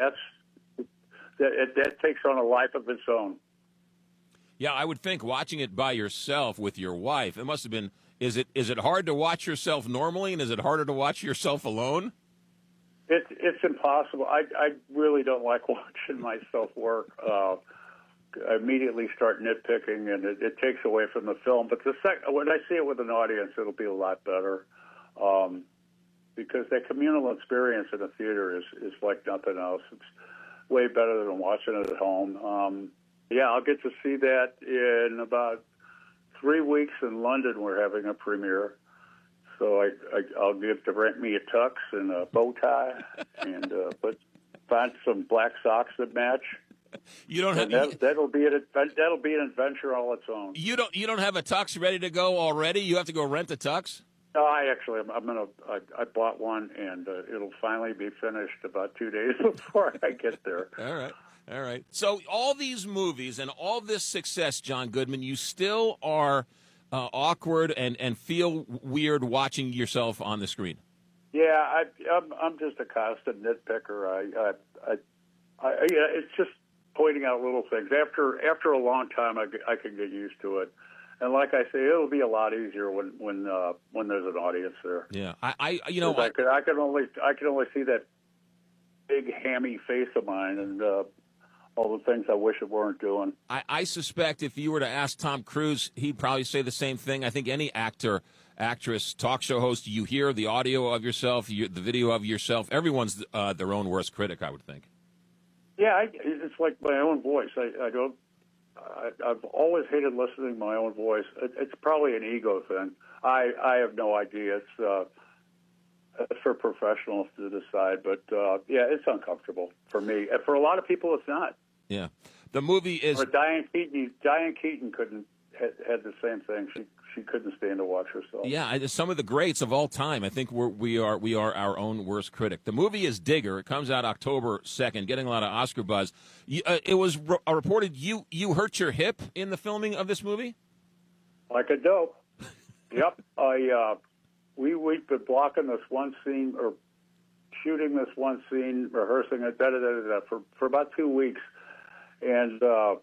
that takes on a life of its own. Yeah, I would think watching it by yourself with your wife, it must have been. Is it hard to watch yourself normally, and is it harder to watch yourself alone? It's impossible. I really don't like watching myself work. I immediately start nitpicking, and it takes away from the film. But when I see it with an audience, it'll be a lot better, because that communal experience in a theater is like nothing else. It's way better than watching it at home. Yeah, I'll get to see that in about 3 weeks in London. We're having a premiere. So I'll give to rent me a tux and a bow tie, and find some black socks that match. You don't have that'll be an adventure all its own. You don't have a tux ready to go already. You have to go rent a tux. No, I bought one, and it'll finally be finished about 2 days before I get there. All right. So all these movies and all this success, John Goodman, you still are awkward and feel weird watching yourself on the screen. Yeah, I'm just a constant nitpicker. It's just pointing out little things. After a long time, I can get used to it. And like I say, it'll be a lot easier when there's an audience there. Yeah, I can only see that big hammy face of mine and all the things I wish it weren't doing. I suspect if you were to ask Tom Cruise, he'd probably say the same thing. I think any actor, actress, talk show host, you hear the audio of yourself, the video of yourself. Everyone's their own worst critic, I would think. Yeah, it's like my own voice. I've always hated listening to my own voice. It's probably an ego thing. I have no idea. It's for professionals to decide. But, yeah, it's uncomfortable for me. And for a lot of people, it's not. Yeah. The movie is... Or Diane Keaton had the same thing. She couldn't stand to watch herself. Yeah, some of the greats of all time. I think we are our own worst critic. The movie is Digger. It comes out October 2nd, getting a lot of Oscar buzz. It was reported you hurt your hip in the filming of this movie? Like a dope. Yep. We've been blocking this one scene, or shooting this one scene, rehearsing it, for about 2 weeks. And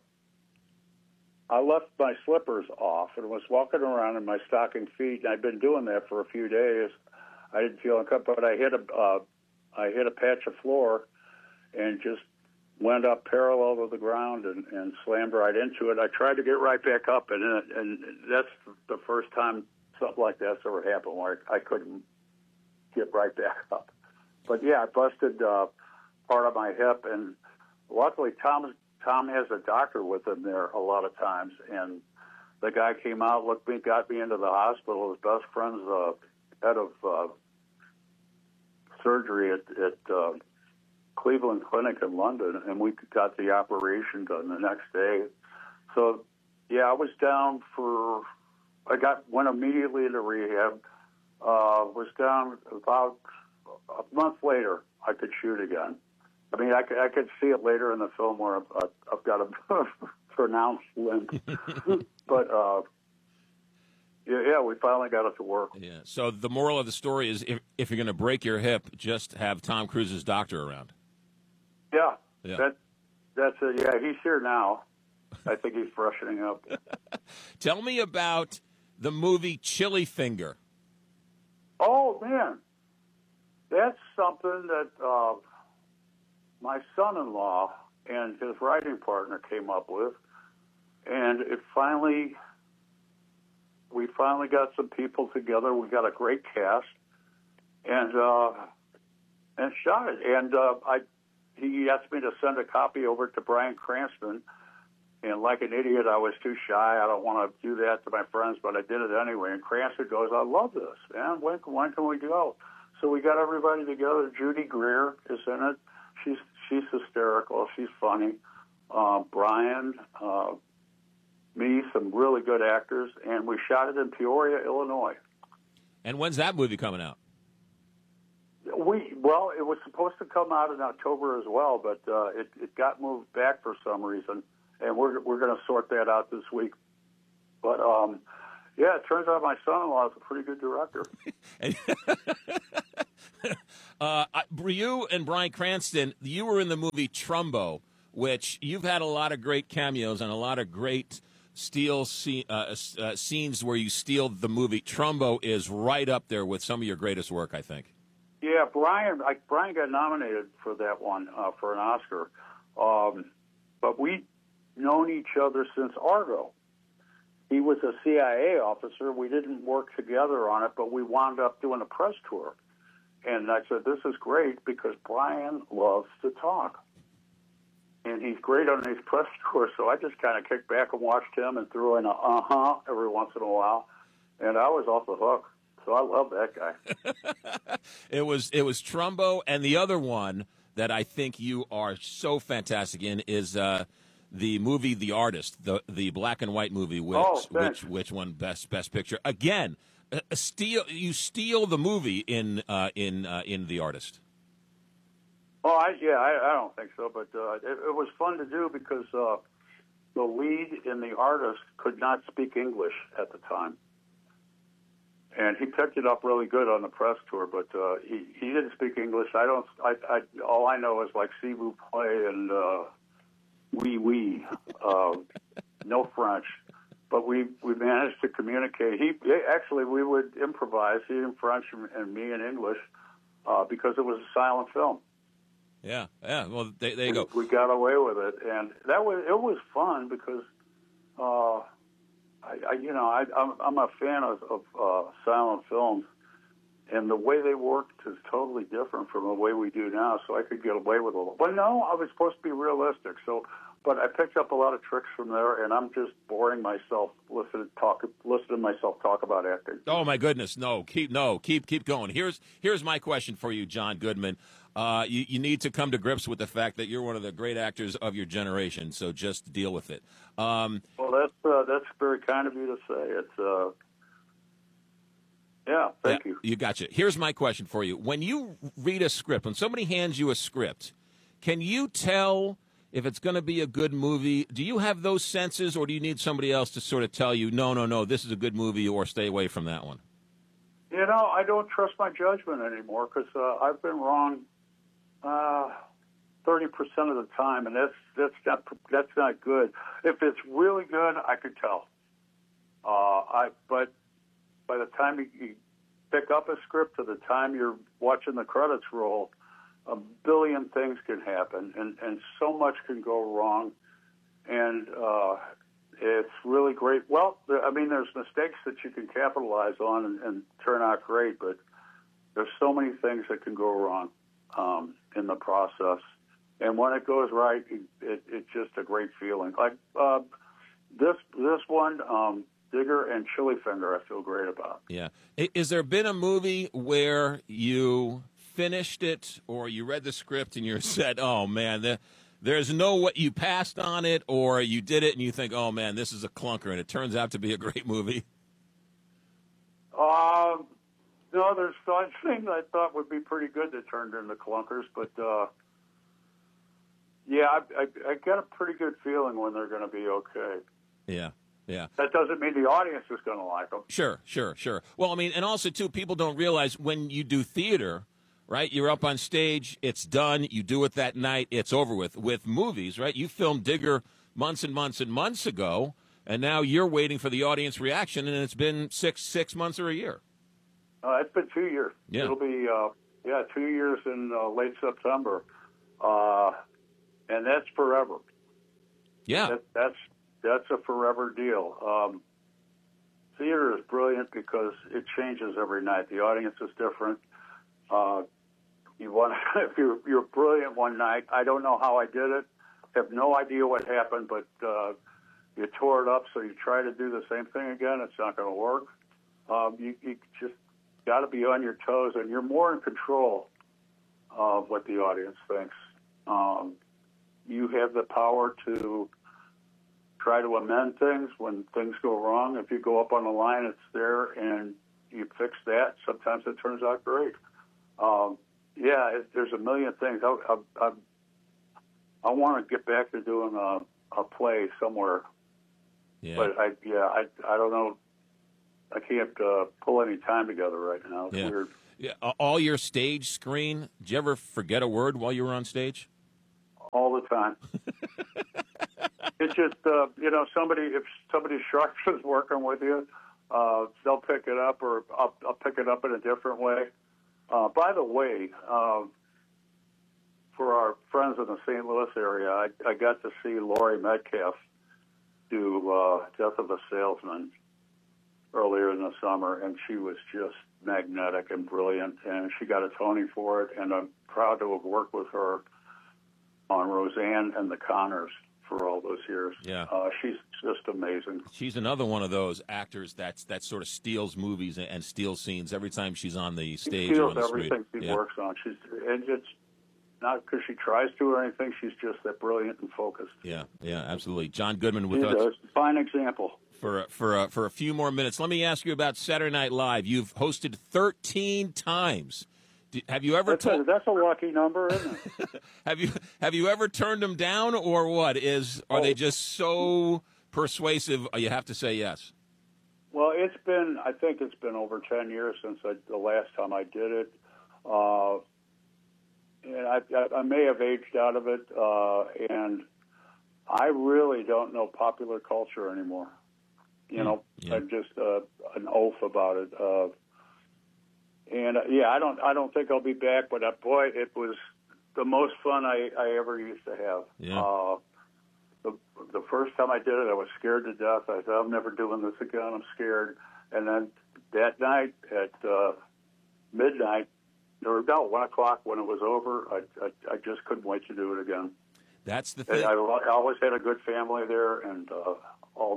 I left my slippers off and was walking around in my stocking feet, and I'd been doing that for a few days. I didn't feel uncomfortable, but I hit a patch of floor and just went up parallel to the ground and slammed right into it. I tried to get right back up, and that's the first time something like that's ever happened, where I couldn't get right back up. But yeah, I busted part of my hip, and luckily Tom has a doctor with him there a lot of times, and the guy came out, got me into the hospital. His best friend's head of surgery at Cleveland Clinic in London, and we got the operation done the next day. So, yeah, I was down went immediately into rehab. Was down about a month later. I could shoot again. I mean, I could see it later in the film where I've got a pronounced limp. But, yeah, we finally got it to work. Yeah. So the moral of the story is if you're going to break your hip, just have Tom Cruise's doctor around. Yeah. Yeah. That's it. Yeah, he's here now. I think he's freshening up. Tell me about the movie Chili Finger. Oh, man. That's something that my son-in-law and his writing partner came up with, and we finally got some people together. We got a great cast, and shot it. And he asked me to send a copy over to Bryan Cranston, and like an idiot, I was too shy. I don't want to do that to my friends, but I did it anyway. And Cranston goes, "I love this, man. When can we go?" So we got everybody together. Judy Greer is in it. She's hysterical. She's funny. Brian, me, some really good actors, and we shot it in Peoria, Illinois. And when's that movie coming out? It was supposed to come out in October as well, but it got moved back for some reason, and we're going to sort that out this week. But yeah, it turns out my son-in-law is a pretty good director. You and Bryan Cranston, you were in the movie Trumbo, which you've had a lot of great cameos and a lot of great scenes where you steal the movie. Trumbo is right up there with some of your greatest work, I think. Yeah, Brian got nominated for that one for an Oscar, but we've known each other since Argo. He was a CIA officer. We didn't work together on it, but we wound up doing a press tour. And I said, this is great because Brian loves to talk. And he's great on these press tours, so I just kind of kicked back and watched him and threw in a uh-huh every once in a while. And I was off the hook. So I love that guy. It was Trumbo, and the other one that I think you are so fantastic in is the movie The Artist, the black and white movie, which won best picture. Again, you steal the movie in The Artist. Oh, I don't think so, but it was fun to do because the lead in The Artist could not speak English at the time, and he picked it up really good on the press tour. But he didn't speak English. All I know is like s'il vous plaît and oui, no French. But we managed to communicate. We would improvise, he in French and me in English, because it was a silent film. Yeah. Well, there you go. We got away with it, and it was fun because I'm a fan of silent films, and the way they worked is totally different from the way we do now. So I could get away with it. But no, I was supposed to be realistic. But I picked up a lot of tricks from there, and I'm just boring myself listening to myself talk about acting. Oh my goodness, keep going. Here's my question for you, John Goodman. You need to come to grips with the fact that you're one of the great actors of your generation. So just deal with it. Well, that's very kind of you to say. Thank you. You gotcha. Here's my question for you. When you read a script, when somebody hands you a script, can you tell if it's going to be a good movie? Do you have those senses, or do you need somebody else to sort of tell you, no, this is a good movie, or stay away from that one? I don't trust my judgment anymore because I've been wrong 30% of the time, and that's not good. If it's really good, I could tell. But by the time you pick up a script to the time you're watching the credits roll, a billion things can happen, and so much can go wrong, and it's really great. Well, there's mistakes that you can capitalize on and turn out great, but there's so many things that can go wrong in the process. And when it goes right, it's just a great feeling. Like this one, Digger and Chili Finger, I feel great about. Yeah. Is there been a movie where you finished it or you read the script and you said, oh, man, there's no way you passed on it, or you did it and you think, oh, man, this is a clunker, and it turns out to be a great movie? No, there's things I thought would be pretty good that turned into clunkers, but I get a pretty good feeling when they're going to be okay. Yeah. That doesn't mean the audience is going to like them. Sure. Well, and also, too, people don't realize when you do theater, right, you're up on stage, it's done, you do it that night, it's over with. With movies, right, you filmed Digger months and months and months ago, and now you're waiting for the audience reaction, and it's been six months or a year. It's been 2 years. Yeah. It'll be 2 years in late September, and that's forever. Yeah, that's a forever deal. Theater is brilliant because it changes every night. The audience is different. If you're brilliant one night, I don't know how I did it. Have no idea what happened, but you tore it up. So you try to do the same thing again. It's not going to work. You just got to be on your toes, and you're more in control of what the audience thinks. You have the power to try to amend things when things go wrong. If you go up on the line, it's there, and you fix that. Sometimes it turns out great. There's a million things. I want to get back to doing a play somewhere. Yeah. But I don't know. I can't pull any time together right now. It's weird. Yeah, all your stage screen. Did you ever forget a word while you were on stage? All the time. It's just, if somebody sharp is working with you, they'll pick it up, or I'll pick it up in a different way. By the way, for our friends in the St. Louis area, I got to see Laurie Metcalf do Death of a Salesman earlier in the summer, and she was just magnetic and brilliant, and she got a Tony for it, and I'm proud to have worked with her on Roseanne and the Connors for all those years. Yeah. She's just amazing. She's another one of those actors that sort of steals movies and steals scenes every time she's on the stage. She or steals on the everything screen. she works on. And it's not because she tries to or anything. She's just that brilliant and focused. Yeah, absolutely. John Goodman with us. She's a fine example. For a few more minutes, let me ask you about Saturday Night Live. You've hosted 13 times. Have you ever That's a lucky number, isn't it? Have you ever turned them down, or what? Are they just so persuasive? You have to say yes. Well, I think it's been over 10 years since the last time I did it. And I may have aged out of it, and I really don't know popular culture anymore. I'm just an oaf about it. I don't think I'll be back, but boy, it was the most fun I ever used to have. Yeah. The first time I did it, I was scared to death. I thought, I'm never doing this again. I'm scared. And then that night at midnight, or about 1 o'clock when it was over, I just couldn't wait to do it again. That's the thing. I always had a good family there, and all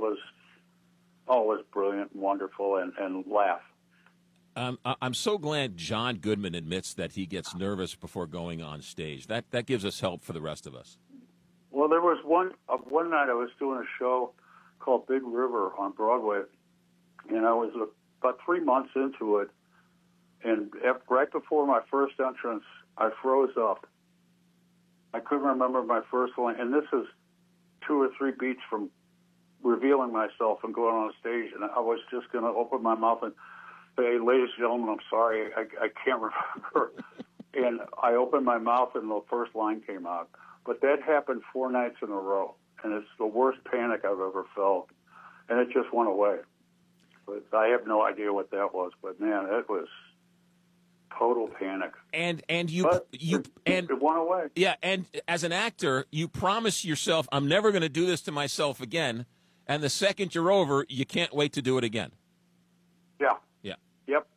was brilliant and wonderful, and laugh. I'm so glad John Goodman admits that he gets nervous before going on stage. That gives us help for the rest of us. Well, there was one night I was doing a show called Big River on Broadway, and I was about 3 months into it, and right before my first entrance, I froze up. I couldn't remember my first line, and this is 2 or 3 beats from revealing myself and going on stage, and I was just going to open my mouth and say, ladies and gentlemen, I'm sorry, I can't remember. And I opened my mouth and the first line came out. But that happened 4 nights in a row, and it's the worst panic I've ever felt. And it just went away. But I have no idea what that was, but man, it was total panic. And it went away. Yeah, and as an actor, you promise yourself, I'm never going to do this to myself again. And the second you're over, you can't wait to do it again. Yeah. Yeah. Yep.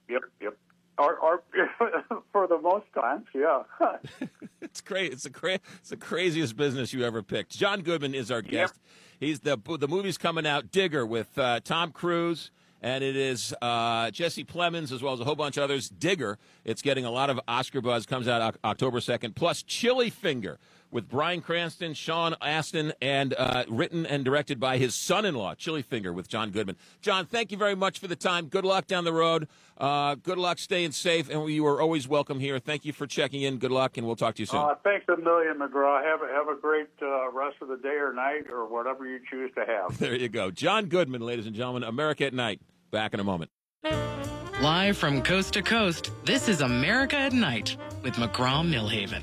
Or for the most times, yeah. It's great. It's the craziest business you ever picked. John Goodman is our guest. Yep. He's the movie's coming out, Digger, with Tom Cruise, and it is Jesse Plemons as well as a whole bunch of others. Digger. It's getting a lot of Oscar buzz. Comes out October 2nd. Plus Chili Finger with Bryan Cranston, Sean Astin, and written and directed by his son-in-law, Chili Finger, with John Goodman. John, thank you very much for the time. Good luck down the road. Good luck staying safe, and you are always welcome here. Thank you for checking in. Good luck, and we'll talk to you soon. Thanks a million, McGraw. Have a great rest of the day or night or whatever you choose to have. There you go. John Goodman, ladies and gentlemen, America at Night. Back in a moment. Live from coast to coast, this is America at Night with McGraw-Milhaven.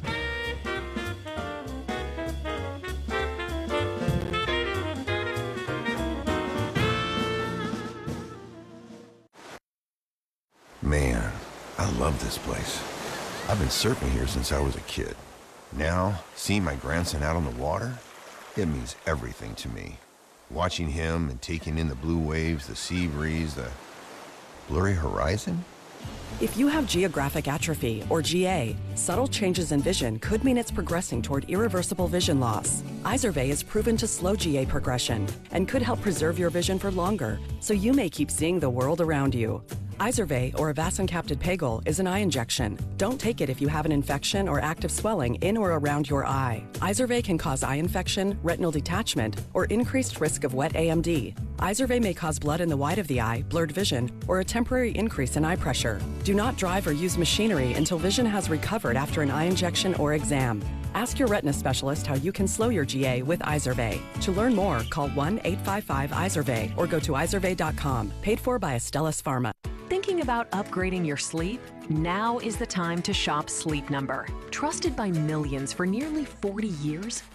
Man, I love this place. I've been surfing here since I was a kid. Now, seeing my grandson out on the water, it means everything to me. Watching him and taking in the blue waves, the sea breeze, the blurry horizon. If you have geographic atrophy, or GA, subtle changes in vision could mean it's progressing toward irreversible vision loss. Izervay is proven to slow GA progression and could help preserve your vision for longer, so you may keep seeing the world around you. Izervay, or avacincaptad pegol, is an eye injection. Don't take it if you have an infection or active swelling in or around your eye. Izervay can cause eye infection, retinal detachment, or increased risk of wet AMD. Izervay may cause blood in the white of the eye, blurred vision, or a temporary increase in eye pressure. Do not drive or use machinery until vision has recovered after an eye injection or exam. Ask your retina specialist how you can slow your GA with Izervay. To learn more, call 1-855-IZERVAY or go to izervay.com. Paid for by Astellas Pharma. Thinking about upgrading your sleep? Now is the time to shop Sleep Number. Trusted by millions for nearly 40 years,